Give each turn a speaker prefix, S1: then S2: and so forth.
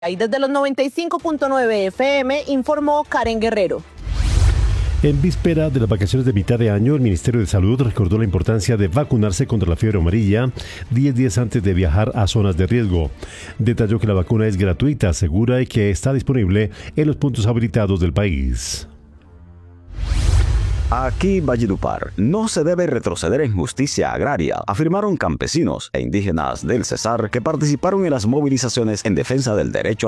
S1: Y desde los 95.9 FM informó Karen Guerrero.
S2: En víspera de las vacaciones de mitad de año, el Ministerio de Salud recordó la importancia de vacunarse contra la fiebre amarilla 10 días antes de viajar a zonas de riesgo. Detalló que la vacuna es gratuita, segura y que está disponible en los puntos habilitados del país.
S3: Aquí Valledupar, no se debe retroceder en justicia agraria, afirmaron campesinos e indígenas del Cesar que participaron en las movilizaciones en defensa del derecho